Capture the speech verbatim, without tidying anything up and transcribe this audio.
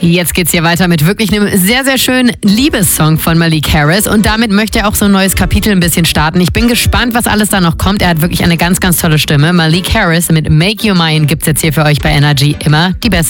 Jetzt geht's hier weiter mit wirklich einem sehr, sehr schönen Liebessong von Malik Harris. Und damit möchte er auch so ein neues Kapitel ein bisschen starten. Ich bin gespannt, was alles da noch kommt. Er hat wirklich eine ganz, ganz tolle Stimme. Malik Harris mit Make You Mine gibt's jetzt hier für euch bei Energy. Immer die besten